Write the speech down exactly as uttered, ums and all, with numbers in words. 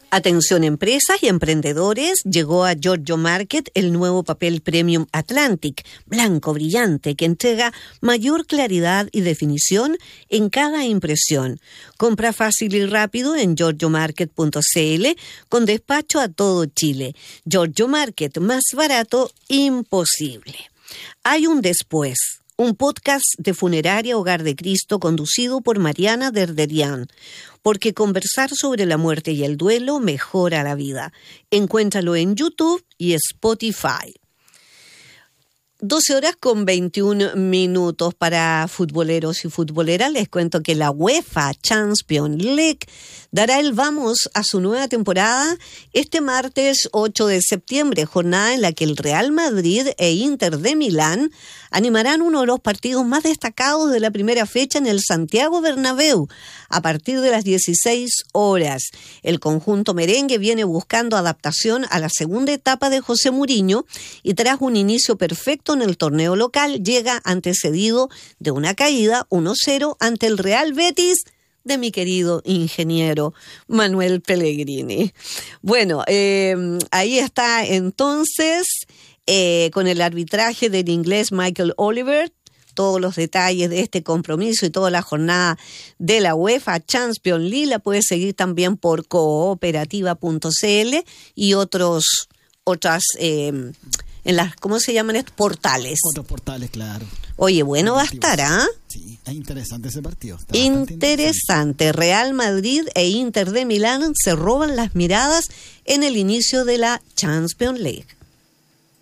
Atención empresas y emprendedores, llegó a Giorgio Market el nuevo papel Premium Atlantic, blanco brillante, que entrega mayor claridad y definición en cada impresión. Compra fácil y rápido en giorgio market punto c l con despacho a todo Chile. Giorgio Market, más barato imposible. Hay un después. Un podcast de Funeraria Hogar de Cristo conducido por Mariana Derderian, porque conversar sobre la muerte y el duelo mejora la vida. Encuéntralo en YouTube y Spotify. doce horas con veintiún minutos para futboleros y futboleras. Les cuento que la UEFA Champions League dará el vamos a su nueva temporada este martes ocho de septiembre, jornada en la que el Real Madrid e Inter de Milán animarán uno de los partidos más destacados de la primera fecha en el Santiago Bernabéu a partir de las dieciséis horas. El conjunto merengue viene buscando adaptación a la segunda etapa de José Mourinho y tras un inicio perfecto en el torneo local llega antecedido de una caída uno cero ante el Real Betis de mi querido ingeniero Manuel Pellegrini. Bueno, eh, ahí está entonces eh, con el arbitraje del inglés Michael Oliver, todos los detalles de este compromiso y toda la jornada de la UEFA Champions League la puedes seguir también por cooperativa punto c l y otros otras eh, en las, ¿cómo se llaman estos? Portales. Otros portales, claro. Oye, bueno va a estar, ¿ah? ¿eh? Sí, es interesante ese partido. Está interesante. interesante. Real Madrid e Inter de Milán se roban las miradas en el inicio de la Champions League.